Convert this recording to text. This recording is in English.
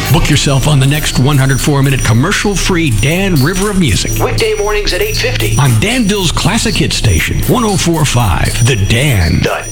Book yourself on the next 104-minute commercial-free Dan River of Music. Weekday mornings at 8:50 on Danville's Classic Hit Station, 104.5 The Dan.